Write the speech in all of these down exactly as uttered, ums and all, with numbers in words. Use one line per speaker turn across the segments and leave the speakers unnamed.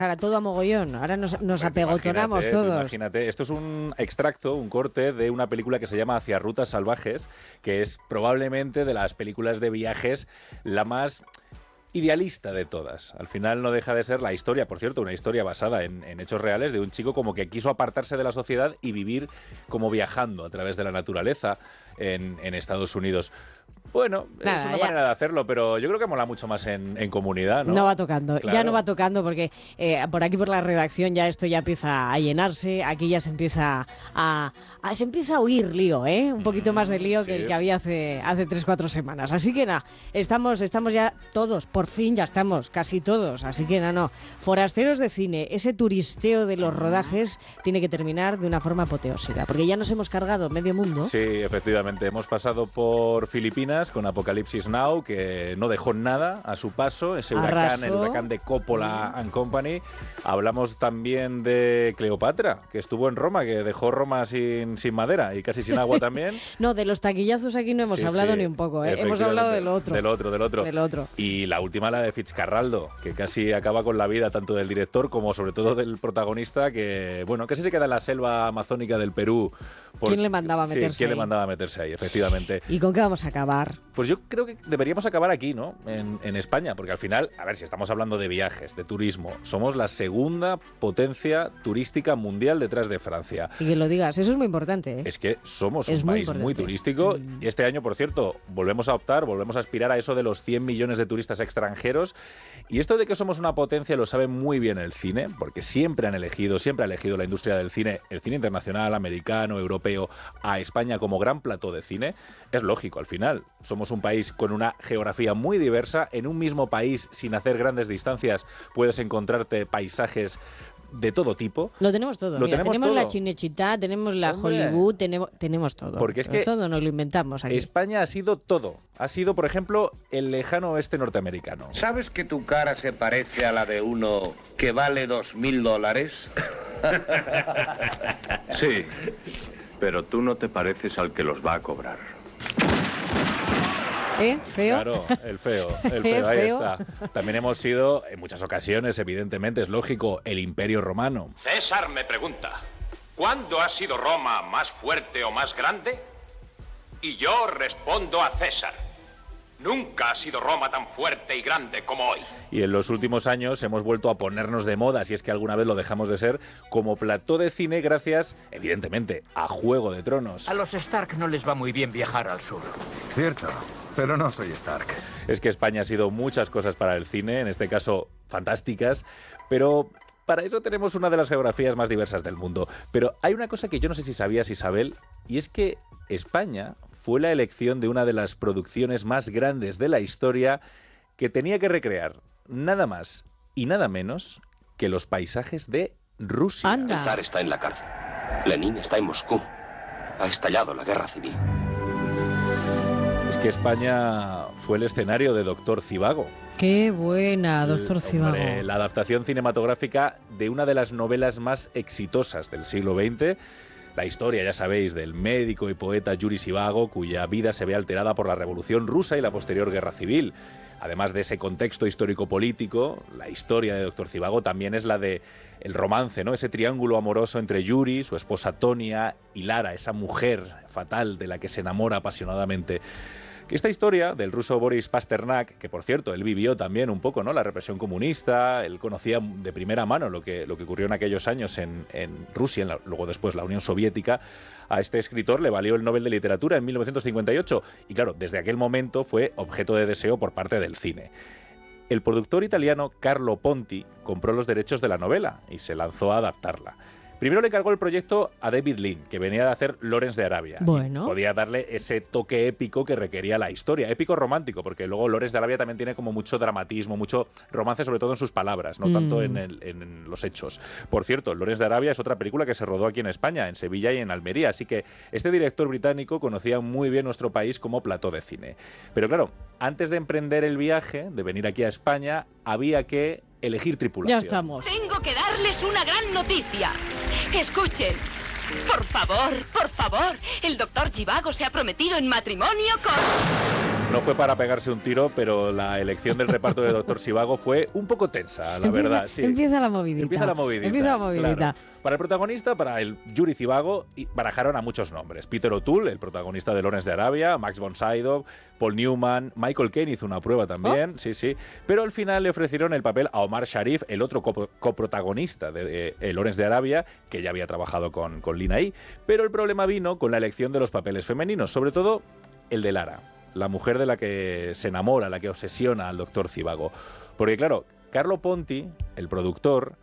Ahora todo a mogollón, ahora nos, nos
Pues
apegotonamos
imagínate,
todos.
Imagínate, esto es un extracto, un corte de una película que se llama Hacia Rutas Salvajes, que es probablemente de las películas de viajes la más idealista de todas. Al final no deja de ser la historia, por cierto, una historia basada en, en hechos reales de un chico como que quiso apartarse de la sociedad y vivir como viajando a través de la naturaleza en, en Estados Unidos. Bueno,
Nada,
es una
ya.
manera de hacerlo, pero yo creo que mola mucho más en, en comunidad, ¿no?
No va tocando,
Claro.
ya no va tocando porque eh, por aquí por la redacción ya esto ya empieza a llenarse, aquí ya se empieza a, a se empieza a oír lío, ¿eh? Un poquito más de lío
sí.
que el que había hace hace tres cuatro semanas. Así que nada, estamos estamos ya todos, por fin ya estamos, casi todos. Así que nada, no, forasteros de cine, ese turisteo de los rodajes tiene que terminar de una forma apoteósica, porque ya nos hemos cargado medio mundo.
Sí, efectivamente. Hemos pasado por Filipinas con Apocalipsis Now, que no dejó nada a su paso, ese huracán,
Arrasó.
el huracán de Coppola and Company. Hablamos también de Cleopatra, que estuvo en Roma, que dejó Roma sin, sin madera y casi sin agua también.
No, de los taquillazos aquí no hemos
Sí,
hablado
sí,
ni un poco, ¿eh? Hemos hablado de lo otro.
Del otro, del otro.
Del otro.
Y la última, la de Fitzcarraldo, que casi acaba con la vida tanto del director como sobre todo del protagonista, que, bueno, casi se queda en la selva amazónica del Perú. Por-
¿Quién le mandaba a
Sí,
meterse
¿quién
ahí?
le mandaba a meterse ahí, efectivamente?
¿Y con qué vamos a acabar?
Pues yo creo que deberíamos acabar aquí, ¿no? En, en España, porque al final, a ver, si estamos hablando de viajes, de turismo, somos la segunda potencia turística mundial detrás de Francia.
Y que lo digas, eso es muy importante, ¿eh?
Es que somos
Es
un
muy
país muy
importante.
turístico
Mm.
y este año, por cierto, volvemos a optar, volvemos a aspirar a eso de los cien millones de turistas extranjeros. Y esto de que somos una potencia lo sabe muy bien el cine, porque siempre han elegido, siempre ha elegido la industria del cine, el cine internacional, americano, europeo, a España como gran plató de cine. Es lógico, al final. Somos un país con una geografía muy diversa. En un mismo país, sin hacer grandes distancias, puedes encontrarte paisajes de todo tipo.
Lo tenemos todo.
Lo
Mira,
tenemos
tenemos la
todo.
Chinechita, tenemos la
Hombre.
Hollywood, tenemos, tenemos todo.
Porque es
Pero
que
todo nos lo inventamos aquí.
España ha sido todo. Ha sido, por ejemplo, el lejano oeste norteamericano.
¿Sabes que tu cara se parece a la de uno que vale dos mil dólares?
Sí, pero tú no te pareces al que los va a cobrar.
¿Eh? ¿Feo?
Claro, el feo, el
¿Eh?
feo, ahí
¿Feo?
está. También hemos sido, en muchas ocasiones, evidentemente, es lógico, el Imperio Romano.
César me pregunta, ¿cuándo ha sido Roma más fuerte o más grande? Y yo respondo a César. Nunca ha sido Roma tan fuerte y grande como hoy.
Y en los últimos años hemos vuelto a ponernos de moda, si es que alguna vez lo dejamos de ser, como plató de cine gracias, evidentemente, a Juego de Tronos.
A los Stark no les va muy bien viajar al sur.
Cierto, pero no soy Stark.
Es que España ha sido muchas cosas para el cine, en este caso fantásticas, pero para eso tenemos una de las geografías más diversas del mundo. Pero hay una cosa que yo no sé si sabías, Isabel, y es que España fue la elección de una de las producciones más grandes de la historia que tenía que recrear nada más y nada menos que los paisajes de Rusia.
Anda.
El zar está en la cárcel. Lenin está en Moscú. Ha estallado la guerra civil.
Es que España fue el escenario de Doctor Zivago.
Qué buena, doctor
El-
Zivago.
hombre, la adaptación cinematográfica de una de las novelas más exitosas del siglo veinte. La historia, ya sabéis, del médico y poeta Yuri Zivago, cuya vida se ve alterada por la Revolución Rusa y la posterior Guerra Civil. Además de ese contexto histórico-político, la historia de Doctor Zivago también es la de el romance, ¿no? Ese triángulo amoroso entre Yuri, su esposa Tonia, y Lara, esa mujer fatal de la que se enamora apasionadamente. Esta historia del ruso Boris Pasternak, que por cierto, él vivió también un poco, ¿no?, la represión comunista, él conocía de primera mano lo que, lo que ocurrió en aquellos años en, en Rusia, en la, luego después la Unión Soviética. A este escritor le valió el Nobel de Literatura en mil novecientos cincuenta y ocho y claro, desde aquel momento fue objeto de deseo por parte del cine. El productor italiano Carlo Ponti compró los derechos de la novela y se lanzó a adaptarla. Primero le encargó el proyecto a David Lean, que venía de hacer Lawrence de Arabia.
Bueno.
Y podía darle ese toque épico que requería la historia. Épico romántico, porque luego Lawrence de Arabia también tiene como mucho dramatismo, mucho romance, sobre todo en sus palabras, no
Mm.
tanto en, el- en los hechos. Por cierto, Lawrence de Arabia es otra película que se rodó aquí en España, en Sevilla y en Almería. Así que este director británico conocía muy bien nuestro país como plató de cine. Pero claro, antes de emprender el viaje, de venir aquí a España, había que elegir tripulación.
Ya estamos.
Tengo que darles una gran noticia. Escuchen. Por favor, por favor. El doctor Zivago se ha prometido en matrimonio con...
No fue para pegarse un tiro, pero la elección del reparto de Doctor Zhivago fue un poco tensa, la
empieza,
verdad. Sí.
Empieza la movidita.
Empieza la movidita.
Empieza la movidita.
Claro. Para el protagonista, para el Yuri Zhivago, barajaron a muchos nombres. Peter O'Toole, el protagonista de Lawrence de Arabia, Max von Sydow, Paul Newman, Michael Caine hizo una prueba también, oh. sí, sí. Pero al final le ofrecieron el papel a Omar Sharif, el otro coprotagonista de, de, de Lawrence de Arabia, que ya había trabajado con, con Lina ahí. Pero el problema vino con la elección de los papeles femeninos, sobre todo el de Lara, la mujer de la que se enamora, la que obsesiona al doctor Zhivago. Porque claro, Carlo Ponti, el productor,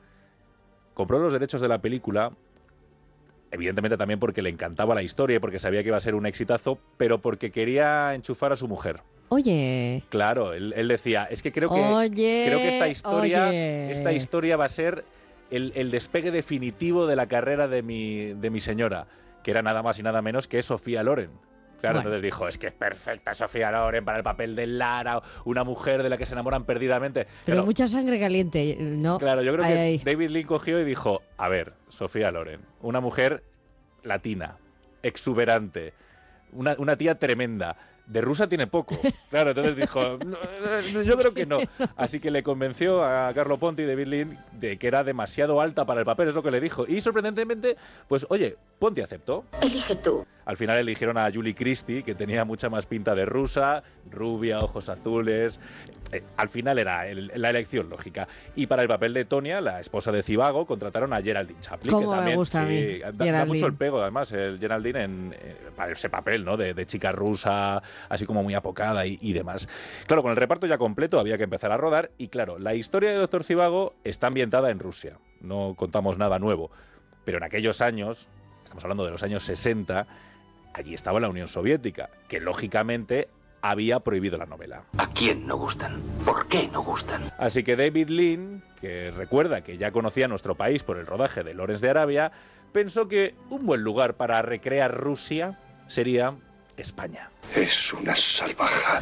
compró los derechos de la película, evidentemente también porque le encantaba la historia y porque sabía que iba a ser un exitazo, pero porque quería enchufar a su mujer.
Oye.
Claro, él, él decía, es que creo que,
oye,
creo que esta historia,
oye.
esta historia va a ser el, el despegue definitivo de la carrera de mi, de mi señora, que era nada más y nada menos que Sofía Loren. Claro, bueno. Entonces dijo, es que es perfecta Sofía Loren para el papel de Lara, una mujer de la que se enamoran perdidamente.
Pero
claro,
mucha sangre caliente, ¿no?
Claro, yo creo
ay,
que
ay.
David Lean cogió y dijo, a ver, Sofía Loren, una mujer latina, exuberante, una, una tía tremenda. De rusa tiene poco. Claro, entonces dijo, no, yo creo que no. Así que le convenció a Carlo Ponti y David Lean de que era demasiado alta para el papel, es lo que le dijo. Y sorprendentemente, pues oye, Ponti aceptó.
Elige tú.
Al final eligieron a Julie Christie, que tenía mucha más pinta de rusa, rubia, ojos azules. Eh, al final era el, la elección lógica. Y para el papel de Tonya, la esposa de Zhivago, contrataron a Geraldine Chaplin.
¿Cómo
que también,
me gusta
sí,
a mí?
Da, da mucho el pego, además, el Geraldine en, eh, para ese papel, ¿no? De, de chica rusa, así como muy apocada y, y demás. Claro, con el reparto ya completo había que empezar a rodar. Y claro, la historia de Doctor Zhivago está ambientada en Rusia. No contamos nada nuevo. Pero en aquellos años, estamos hablando de los años sesenta, allí estaba la Unión Soviética, que lógicamente había prohibido la novela.
¿A quién no gustan? ¿Por qué no gustan?
Así que David Lean, que recuerda que ya conocía nuestro país por el rodaje de Lawrence de Arabia, pensó que un buen lugar para recrear Rusia sería España.
Es una salvajada.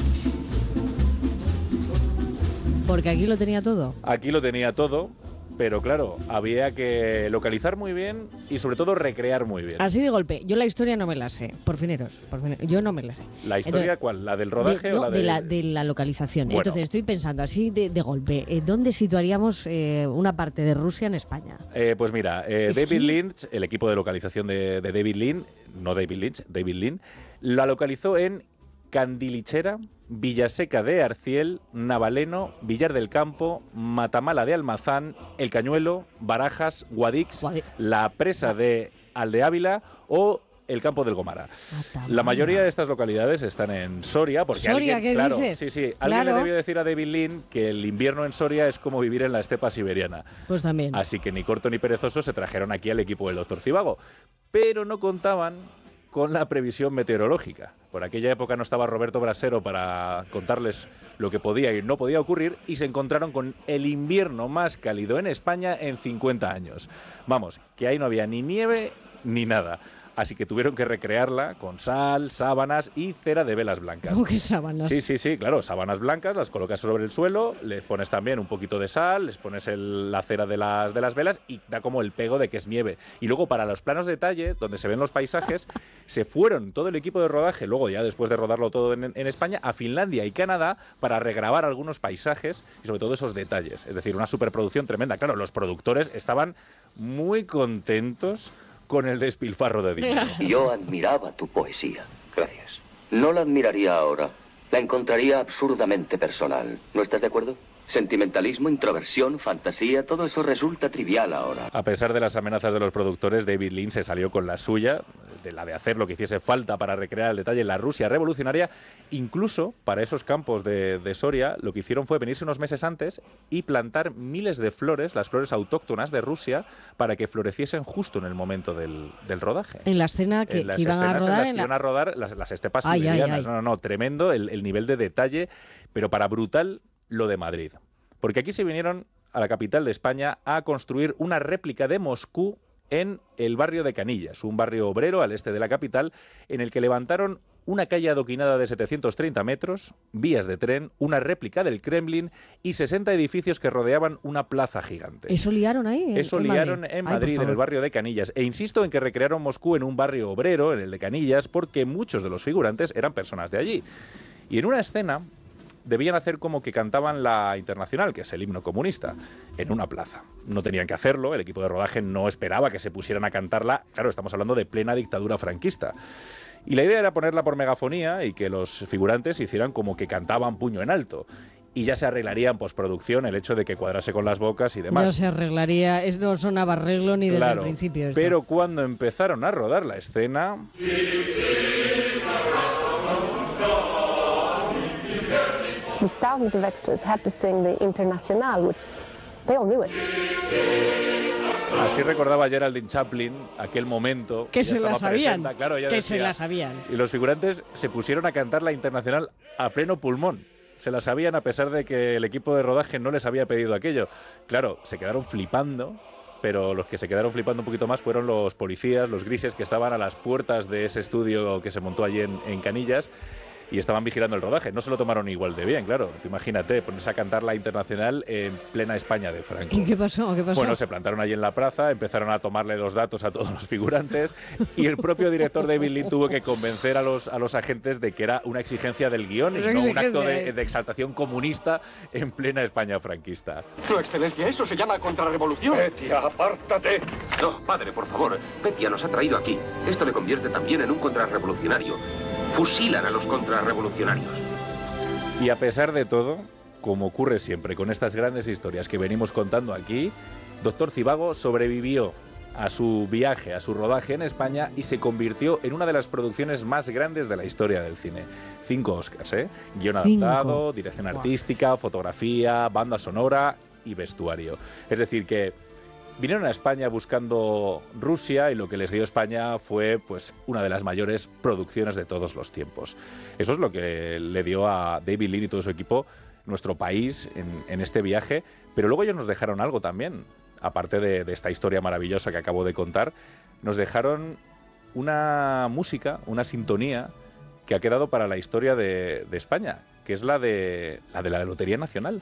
Porque aquí lo tenía todo.
Aquí lo tenía todo. Pero claro, había que localizar muy bien y sobre todo recrear muy bien.
Así de golpe. Yo la historia no me la sé, por fineros. Por fineros. Yo no me la sé.
¿La historia Entonces, cuál? ¿La del rodaje
de,
o
no,
la de...?
de la, de la localización. Bueno. Entonces estoy pensando así de, de golpe. Eh, ¿Dónde situaríamos eh, una parte de Rusia en España?
Eh, pues mira, eh, David que... Lynch, el equipo de localización de, de David Lean, no David Lynch, David Lean, la localizó en Candilichera, Villaseca de Arciel, Navaleno, Villar del Campo, Matamala de Almazán, El Cañuelo, Barajas, Guadix, Guadix. La Presa de Aldeávila o el Campo del Gomara. Matamala. La mayoría de estas localidades están en Soria, porque
Soria,
alguien,
¿qué
claro,
dices?
sí, sí,
claro.
alguien le debió decir a David Lean que el invierno en Soria es como vivir en la estepa siberiana.
Pues también.
Así que ni corto ni perezoso se trajeron aquí al equipo del doctor Zhivago, pero no contaban con la previsión meteorológica. Por aquella época no estaba Roberto Brasero para contarles lo que podía y no podía ocurrir y se encontraron con el invierno más cálido en España en cincuenta años. Vamos, que ahí no había ni nieve ni nada. Así que tuvieron que recrearla con sal, sábanas y cera de velas blancas.
¿Cómo que sábanas?
Sí, sí, sí, claro, sábanas blancas, las colocas sobre el suelo, les pones también un poquito de sal, les pones el, la cera de las, de las velas y da como el pego de que es nieve. Y luego para los planos de detalle, donde se ven los paisajes, se fueron todo el equipo de rodaje, luego ya después de rodarlo todo en, en España, a Finlandia y Canadá para regrabar algunos paisajes y sobre todo esos detalles. Es decir, una superproducción tremenda. Claro, los productores estaban muy contentos con el despilfarro de dinero.
Yo admiraba tu poesía. Gracias. No la admiraría ahora. La encontraría absurdamente personal. ¿No estás de acuerdo? Sentimentalismo, introversión, fantasía, todo eso resulta trivial ahora.
A pesar de las amenazas de los productores, David Lean se salió con la suya, de la de hacer lo que hiciese falta para recrear el detalle en la Rusia revolucionaria. Incluso para esos campos de, de Soria, lo que hicieron fue venirse unos meses antes y plantar miles de flores, las flores autóctonas de Rusia, para que floreciesen justo en el momento del, del rodaje.
En la escena que,
en las
que iban a rodar.
En las que
en la...
iban a rodar las, las estepas
ay,
siberianas.
Ay, ay.
No, no, no, tremendo el, el nivel de detalle, pero para brutal lo de Madrid. Porque aquí se vinieron a la capital de España a construir una réplica de Moscú en el barrio de Canillas, un barrio obrero al este de la capital, en el que levantaron una calle adoquinada de setecientos treinta metros, vías de tren, una réplica del Kremlin y sesenta edificios que rodeaban una plaza gigante.
¿Eso liaron ahí? En,
Eso
en
liaron
Madrid?
en Madrid, Ay, en el barrio de Canillas. E insisto en que recrearon Moscú en un barrio obrero, en el de Canillas, porque muchos de los figurantes eran personas de allí. Y en una escena debían hacer como que cantaban la Internacional, que es el himno comunista, en una plaza. No tenían que hacerlo, el equipo de rodaje no esperaba que se pusieran a cantarla. Claro, estamos hablando de plena dictadura franquista. Y la idea era ponerla por megafonía y que los figurantes hicieran como que cantaban puño en alto. Y ya se arreglaría en postproducción el hecho de que cuadrase con las bocas y demás.
Ya se arreglaría, es, no sonaba arreglo ni desde
Claro,
el principio. Esto.
Pero cuando empezaron a rodar la escena...
These thousands of extras had to sing the Internacional. They all knew it.
Así recordaba Geraldine Chaplin aquel momento.
Que se la sabían.
Claro, ella
que
decía,
se la sabían.
Y los figurantes se pusieron a cantar la Internacional a pleno pulmón. Se la sabían a pesar de que el equipo de rodaje no les había pedido aquello. Claro, se quedaron flipando, pero los que se quedaron flipando un poquito más fueron los policías, los grises que estaban a las puertas de ese estudio que se montó allí en, en Canillas. Y estaban vigilando el rodaje. No se lo tomaron igual de bien, claro. Tú imagínate, ponerse a cantar la Internacional en plena España de Franco.
¿Y qué pasó? ¿Qué pasó?
Bueno, se plantaron allí en la plaza, empezaron a tomarle los datos a todos los figurantes y el propio director David Lean tuvo que convencer a los, a los agentes de que era una exigencia del guión y no un acto de, de exaltación comunista en plena España franquista.
No, excelencia, eso se llama contrarrevolución.
Petia, apártate. No, padre, por favor. Petia nos ha traído aquí. Esto le convierte también en un contrarrevolucionario. Fusilan a los contrarrevolucionarios.
Y a pesar de todo, como ocurre siempre con estas grandes historias que venimos contando aquí, Doctor Zhivago sobrevivió a su viaje, a su rodaje en España y se convirtió en una de las producciones más grandes de la historia del cine. Cinco Oscars, ¿eh? Guión adaptado, dirección artística, fotografía, banda sonora y vestuario. Es decir que vinieron a España buscando Rusia y lo que les dio España fue pues una de las mayores producciones de todos los tiempos. Eso es lo que le dio a David Lean y todo su equipo nuestro país en, en este viaje, pero luego ellos nos dejaron algo también, aparte de, de esta historia maravillosa que acabo de contar, nos dejaron una música, una sintonía que ha quedado para la historia de, de España, que es la de la de la Lotería Nacional.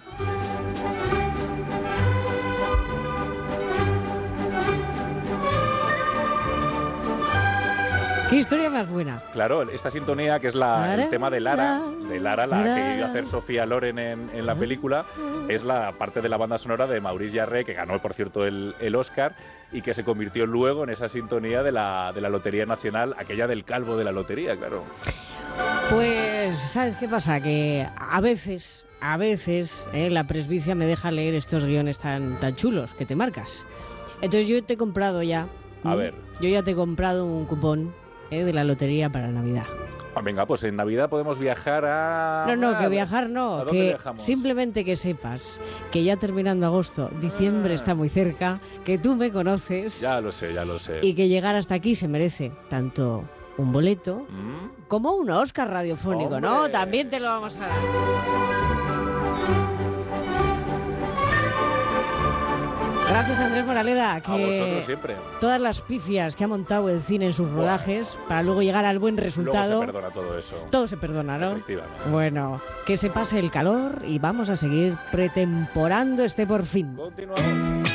¿Qué historia más buena?
Claro, esta sintonía que es la, el tema de Lara, de Lara, la que iba a hacer Sofía Loren en, en la película, es la parte de la banda sonora de Maurice Jarre, que ganó, por cierto, el, el Oscar y que se convirtió luego en esa sintonía de la, de la Lotería Nacional, aquella del calvo de la lotería, claro.
Pues, ¿sabes qué pasa? Que a veces, a veces, eh, la presbicia me deja leer estos guiones tan, tan chulos que te marcas. Entonces yo te he comprado ya,
a
¿m?
ver.
Yo ya te he comprado un cupón eh, de la lotería para Navidad.
Ah, venga, pues en Navidad podemos viajar a...
No, no, que viajar no,
¿A dónde
que
viajamos?
simplemente que sepas que ya terminando agosto, diciembre ah. está muy cerca, que tú me conoces.
Ya lo sé, ya lo sé.
Y que llegar hasta aquí se merece tanto un boleto ¿Mm? como un Oscar radiofónico, ¡hombre! ¿No? También te lo vamos a dar. Gracias, Andrés Moraleda, que
a vosotros siempre.
Todas las pifias que ha montado el cine en sus rodajes, bueno, para luego llegar al buen resultado.
Luego se perdona todo eso.
Todo se perdona, ¿no?
Efectivamente.
Bueno, que se pase el calor y vamos a seguir pretemporando este por fin.
Continuamos.